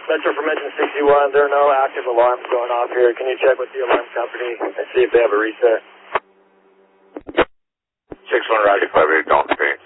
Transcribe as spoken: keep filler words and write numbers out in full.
Metro from engine sixty-one, there are no active alarms going off here. Can you check with the alarm company and see if they have a reset? six one, Roger, five eight, Dalton Phoenix.